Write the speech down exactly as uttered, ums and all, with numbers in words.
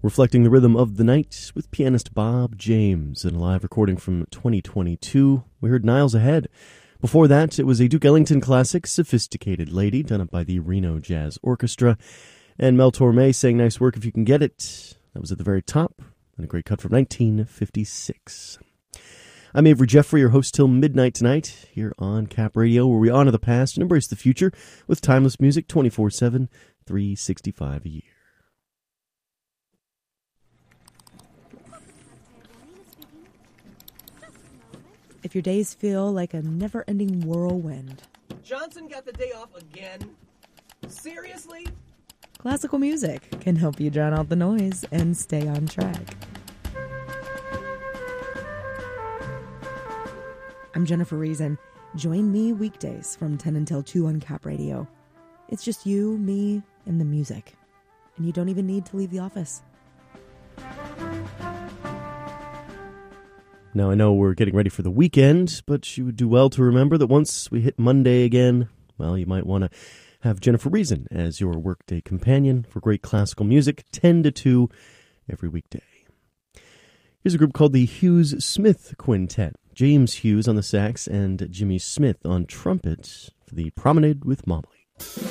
Reflecting the rhythm of the night with pianist Bob James in a live recording from twenty twenty-two. We heard Niles Ahead. Before that, it was a Duke Ellington classic, Sophisticated Lady, done up by the Reno Jazz Orchestra. And Mel Torme sang Nice Work If You Can Get It. That was at the very top, and a great cut from nineteen fifty-six. I'm Avery Jeffrey, your host till midnight tonight, here on Cap Radio, where we honor the past and embrace the future with timeless music twenty-four seven, three sixty-five a year. If your days feel like a never-ending whirlwind. Johnson got the day off again? Seriously? Classical music can help you drown out the noise and stay on track. I'm Jennifer Reason. Join me weekdays from ten until two on Cap Radio. It's just you, me, and the music. And you don't even need to leave the office. Now, I know we're getting ready for the weekend, but you would do well to remember that once we hit Monday again, well, you might want to have Jennifer Reason as your workday companion for great classical music, ten to two every weekday. Here's a group called the Hughes-Smith Quintet. James Hughes on the sax and Jimmy Smith on trumpet for the Promenade with Mobley.